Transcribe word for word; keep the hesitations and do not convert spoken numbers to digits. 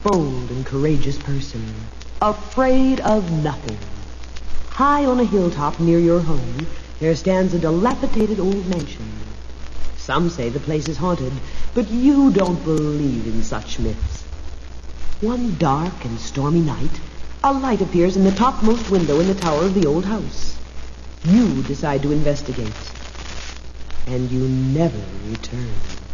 bold and courageous person, afraid of nothing. High on a hilltop near your home, there stands a dilapidated old mansion. Some say the place is haunted, but you don't believe in such myths. One dark and stormy night, a light appears in the topmost window in the tower of the old house. You decide to investigate, and you never return.